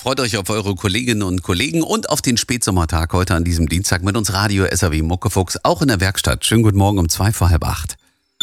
Freut euch auf eure Kolleginnen und Kollegen und auf den Spätsommertag heute an diesem Dienstag mit uns Radio SAW Muckefuchs, auch in der Werkstatt. Schönen guten Morgen um 7:45.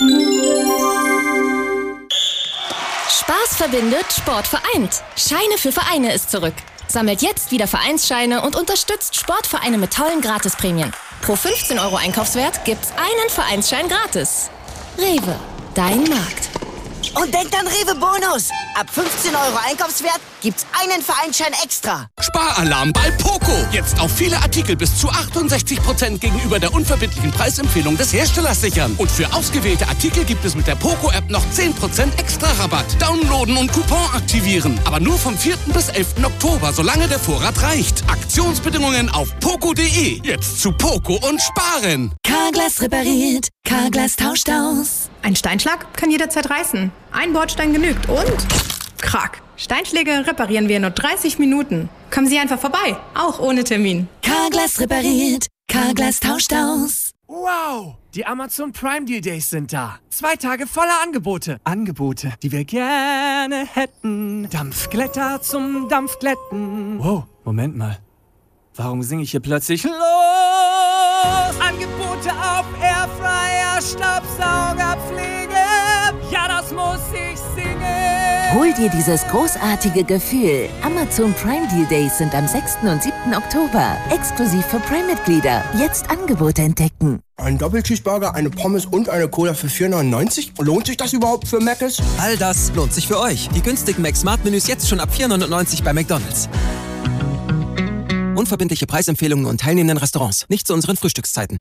Spaß verbindet, Sport vereint. Scheine für Vereine ist zurück. Sammelt jetzt wieder Vereinsscheine und unterstützt Sportvereine mit tollen Gratisprämien. Pro 15 € Einkaufswert gibt's einen Vereinsschein gratis. Rewe, dein Markt. Und denkt an Rewe Bonus. Ab 15 € Einkaufswert gibt's einen Vereinsschein extra. Sparalarm bei Poco. Jetzt auf viele Artikel bis zu 68% gegenüber der unverbindlichen Preisempfehlung des Herstellers sichern. Und für ausgewählte Artikel gibt es mit der Poco-App noch 10% extra Rabatt. Downloaden und Coupon aktivieren. Aber nur vom 4. bis 11. Oktober, solange der Vorrat reicht. Aktionsbedingungen auf poco.de. Jetzt zu Poco und sparen. Carglass repariert, Carglass tauscht aus. Ein Steinschlag kann jederzeit reißen. Ein Bordstein genügt und krack. Steinschläge reparieren wir in nur 30 Minuten. Kommen Sie einfach vorbei, auch ohne Termin. Carglass repariert, Carglass tauscht aus. Wow! Die Amazon Prime Deal Days sind da. 2 Tage voller Angebote. Angebote, die wir gerne hätten. Dampfglätter zum Dampfglätten. Wow, Moment mal. Warum singe ich hier plötzlich los? Angebote auf Airfryer, Staubsaugerpflege. Ja, das muss ich singen. Hol dir dieses großartige Gefühl. Amazon Prime Deal Days sind am 6. und 7. Oktober. Exklusiv für Prime-Mitglieder. Jetzt Angebote entdecken. Ein Doppelcheeseburger, eine Pommes und eine Cola für 4,99? Lohnt sich das überhaupt für Mc's? All das lohnt sich für euch. Die günstigen Mac-Smart-Menüs jetzt schon ab 4,99 bei McDonald's. Unverbindliche Preisempfehlungen und teilnehmenden Restaurants. Nicht zu unseren Frühstückszeiten.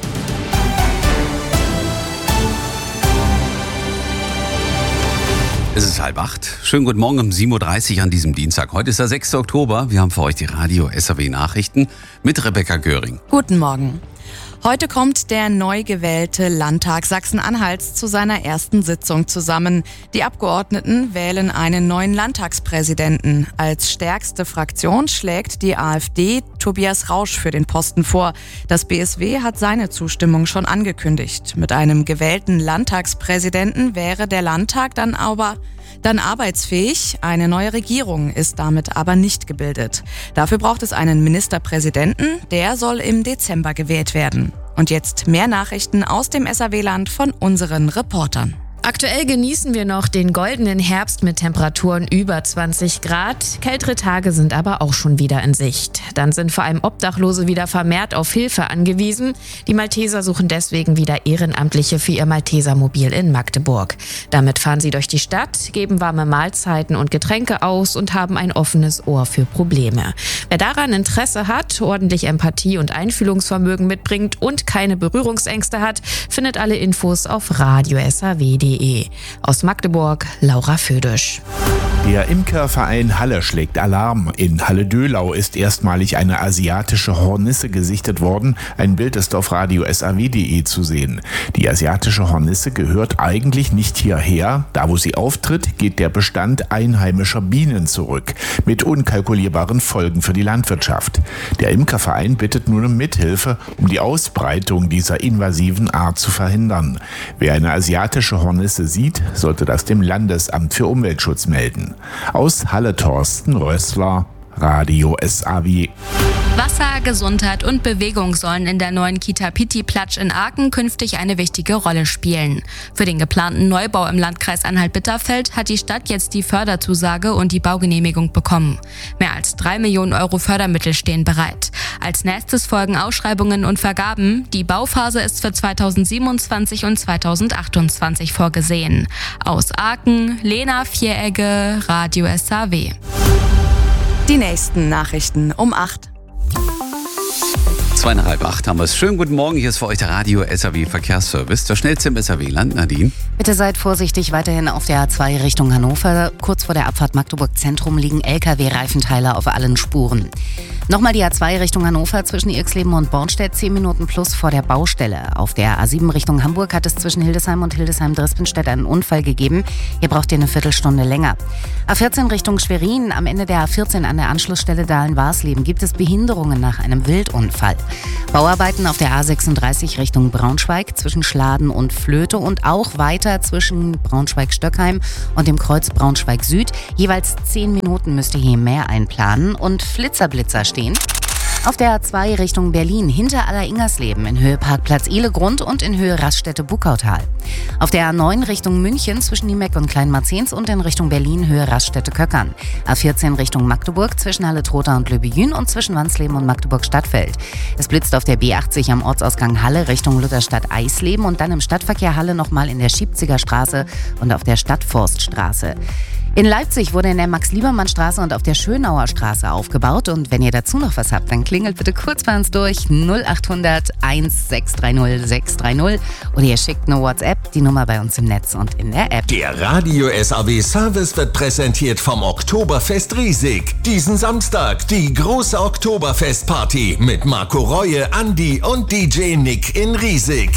Es ist 7:30. Schönen guten Morgen um 7:30 Uhr an diesem Dienstag. Heute ist der 6. Oktober. Wir haben für euch die Radio SAW Nachrichten mit Rebecca Göring. Guten Morgen. Heute kommt der neu gewählte Landtag Sachsen-Anhalts zu seiner ersten Sitzung zusammen. Die Abgeordneten wählen einen neuen Landtagspräsidenten. Als stärkste Fraktion schlägt die AfD Tobias Rausch für den Posten vor. Das BSW hat seine Zustimmung schon angekündigt. Mit einem gewählten Landtagspräsidenten wäre der Landtag dann arbeitsfähig. Eine neue Regierung ist damit aber nicht gebildet. Dafür braucht es einen Ministerpräsidenten, der soll im Dezember gewählt werden. Und jetzt mehr Nachrichten aus dem SAW-Land von unseren Reportern. Aktuell genießen wir noch den goldenen Herbst mit Temperaturen über 20 Grad. Kältere Tage sind aber auch schon wieder in Sicht. Dann sind vor allem Obdachlose wieder vermehrt auf Hilfe angewiesen. Die Malteser suchen deswegen wieder Ehrenamtliche für ihr Maltesermobil in Magdeburg. Damit fahren sie durch die Stadt, geben warme Mahlzeiten und Getränke aus und haben ein offenes Ohr für Probleme. Wer daran Interesse hat, ordentlich Empathie und Einfühlungsvermögen mitbringt und keine Berührungsängste hat, findet alle Infos auf radio-saw.de. Aus Magdeburg, Laura Födisch. Der Imkerverein Halle schlägt Alarm. In Halle-Döhlau ist erstmalig eine asiatische Hornisse gesichtet worden. Ein Bild ist auf radio-saw.de zu sehen. Die asiatische Hornisse gehört eigentlich nicht hierher. Da, wo sie auftritt, geht der Bestand einheimischer Bienen zurück. Mit unkalkulierbaren Folgen für die Landwirtschaft. Der Imkerverein bittet nun um Mithilfe, um die Ausbreitung dieser invasiven Art zu verhindern. Wer eine asiatische Hornisse sieht, sollte das dem Landesamt für Umweltschutz melden. Aus Halle Thorsten Rössler, Radio SAW. Wasser, Gesundheit und Bewegung sollen in der neuen Kita Pitti-Platsch in Aachen künftig eine wichtige Rolle spielen. Für den geplanten Neubau im Landkreis Anhalt-Bitterfeld hat die Stadt jetzt die Förderzusage und die Baugenehmigung bekommen. Mehr als 3 Millionen € Fördermittel stehen bereit. Als nächstes folgen Ausschreibungen und Vergaben. Die Bauphase ist für 2027 und 2028 vorgesehen. Aus Aachen, Lena Vieregge, Radio SAW. Die nächsten Nachrichten um 8. 7:30 haben wir es. Schönen guten Morgen, hier ist für euch der Radio SAW Verkehrsservice. Der schnellste im SAW-Land, Nadine. Bitte seid vorsichtig weiterhin auf der A2 Richtung Hannover. Kurz vor der Abfahrt Magdeburg Zentrum liegen LKW-Reifenteile auf allen Spuren. Nochmal die A2 Richtung Hannover zwischen Irxleben und Bornstedt, 10 Minuten plus vor der Baustelle. Auf der A7 Richtung Hamburg hat es zwischen Hildesheim und Hildesheim-Drispenstedt einen Unfall gegeben. Hier braucht ihr eine Viertelstunde länger. A14 Richtung Schwerin, am Ende der A14 an der Anschlussstelle Dahlen-Warsleben gibt es Behinderungen nach einem Wildunfall. Bauarbeiten auf der A36 Richtung Braunschweig zwischen Schladen und Flöte und auch weiter zwischen Braunschweig-Stöckheim und dem Kreuz Braunschweig Süd. Jeweils 10 Minuten müsst ihr hier mehr einplanen und Flitzer stehen. Auf der A2 Richtung Berlin hinter Aller-Ingersleben in Höhe Parkplatz Ihlegrund und in Höhe Raststätte Buckautal. Auf der A9 Richtung München zwischen Niemeck und Kleinmarzens und in Richtung Berlin Höhe Raststätte Köckern. A14 Richtung Magdeburg zwischen Halle-Trotha und Löbejün und zwischen Wansleben und Magdeburg-Stadtfeld. Es blitzt auf der B80 am Ortsausgang Halle Richtung Lutherstadt-Eisleben und dann im Stadtverkehr Halle nochmal in der Schiebziger Straße und auf der Stadtforststraße. In Leipzig wurde in der Max-Liebermann-Straße und auf der Schönauer Straße aufgebaut. Und wenn ihr dazu noch was habt, dann klingelt bitte kurz bei uns durch 0800 1630 630 oder ihr schickt eine WhatsApp, die Nummer bei uns im Netz und in der App. Der Radio SAW Service wird präsentiert vom Oktoberfest Riesig. Diesen Samstag die große Oktoberfestparty mit Marco Reue, Andi und DJ Nick in Riesig.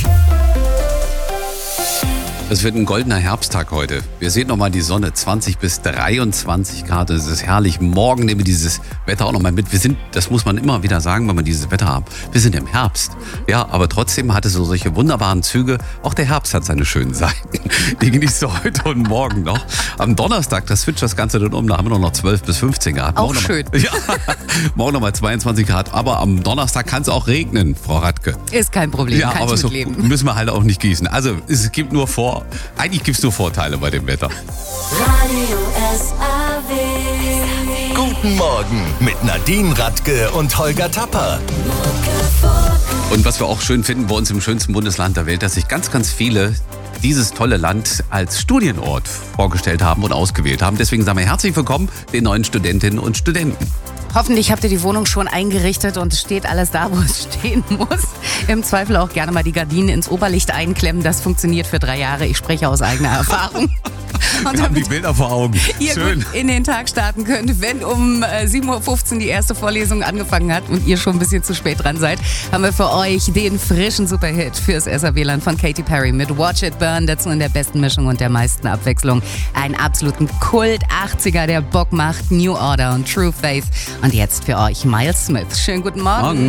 Es wird ein goldener Herbsttag heute. Wir sehen nochmal die Sonne, 20 bis 23 Grad. Es ist herrlich. Morgen nehmen wir dieses Wetter auch nochmal mit. Das muss man immer wieder sagen, wenn man dieses Wetter hat. Wir sind im Herbst. Ja, aber trotzdem hat es so solche wunderbaren Züge. Auch der Herbst hat seine schönen Seiten. Die genießt du heute und morgen noch. Am Donnerstag, das switcht das Ganze dann um. Da haben wir noch 12 bis 15 Grad. Auch schön. Ja, morgen nochmal 22 Grad. Aber am Donnerstag kann es auch regnen, Frau Radke. Ist kein Problem, ja, aber so müssen wir halt auch nicht gießen. Also es gibt nur Eigentlich gibt es nur Vorteile bei dem Wetter. Radio SAW. Guten Morgen mit Nadine Radke und Holger Tapper. Und was wir auch schön finden bei uns im schönsten Bundesland der Welt, dass sich ganz, ganz viele dieses tolle Land als Studienort vorgestellt haben und ausgewählt haben. Deswegen sagen wir herzlich willkommen den neuen Studentinnen und Studenten. Hoffentlich habt ihr die Wohnung schon eingerichtet und es steht alles da, wo es stehen muss. Im Zweifel auch gerne mal die Gardinen ins Oberlicht einklemmen. Das funktioniert für 3 Jahre. Ich spreche aus eigener Erfahrung. Und wir haben die Bilder vor Augen. Ihr gut in den Tag starten könnt, wenn um 7.15 Uhr die erste Vorlesung angefangen hat und ihr schon ein bisschen zu spät dran seid, haben wir für euch den frischen Superhit fürs SAW-Land von Katy Perry mit Watch It Burn, dazu in der besten Mischung und der meisten Abwechslung. Einen absoluten Kult-80er, der Bock macht, New Order und True Faith. Und jetzt für euch Miles Smith. Schönen guten Morgen.